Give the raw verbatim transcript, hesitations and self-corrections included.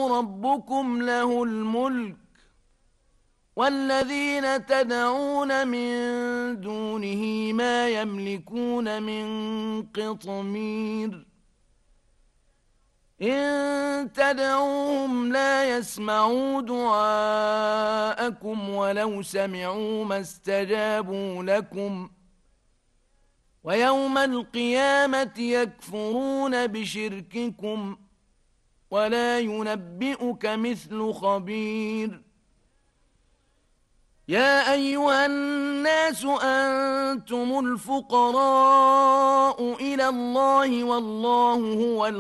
ربكم له الملك والذين تدعون من دونه ما يملكون من قطمير إن تدعوهم لا يسمعوا دعاءكم ولو سمعوا ما استجابوا لكم ويوم القيامة يكفرون بشرككم ولا ينبئك مثل خبير يا أيها الناس أنتم الفقراء إلى الله والله هو